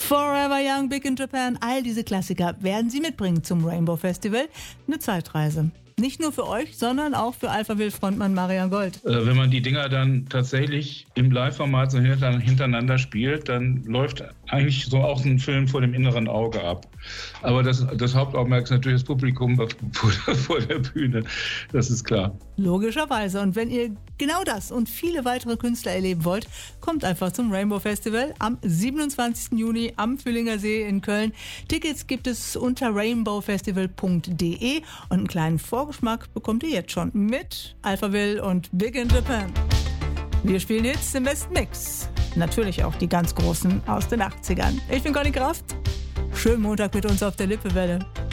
Forever Young, Big in Japan, all diese Klassiker werden sie mitbringen zum Rainbow Festival. Eine Zeitreise. Nicht nur für euch, sondern auch für Alphaville-Frontmann Marian Gold. Wenn man die Dinger dann tatsächlich im Live-Format so hintereinander spielt, dann läuft eigentlich so auch ein Film vor dem inneren Auge ab. Aber das Hauptaugenmerk ist natürlich das Publikum vor der Bühne, das ist klar. Logischerweise. Und wenn ihr genau das und viele weitere Künstler erleben wollt, kommt einfach zum Rainbow Festival am 27. Juni am Fühlinger See in Köln. Tickets gibt es unter rainbowfestival.de und einen kleinen Vorgeschmack bekommt ihr jetzt schon mit Alphaville und Big in Japan. Wir spielen Hits im besten Mix. Natürlich auch die ganz großen aus den 80ern. Ich bin Conny Kraft. Schönen Montag mit uns auf der Lippewelle.